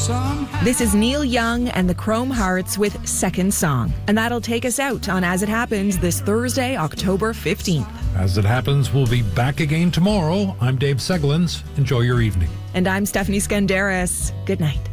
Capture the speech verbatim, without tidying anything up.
This is Neil Young and the Chrome Hearts with Second Song. And that'll take us out on As It Happens this Thursday, October fifteenth. As It Happens, we'll be back again tomorrow. I'm Dave Seglins. Enjoy your evening. And I'm Stephanie Skandaris. Good night.